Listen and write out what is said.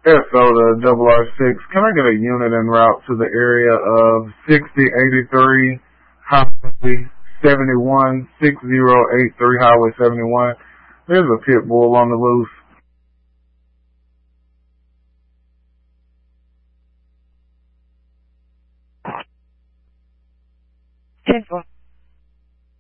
SO to double R6. Can I get a unit en route to the area of 6083 Highway 71, 6083 Highway 71? There's a pit bull on the loose. 10-4.